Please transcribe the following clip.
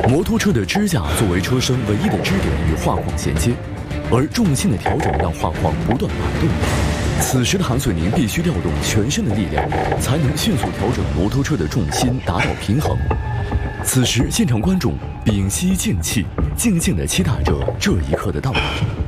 摩托车的支架作为车身唯一的支点与画框衔接，而重心的调整让画框不断摆动。此时的韩遂宁必须调动全身的力量，才能迅速调整摩托车的重心，达到平衡。此时，现场观众屏息静气，静静地期待着这一刻的到来。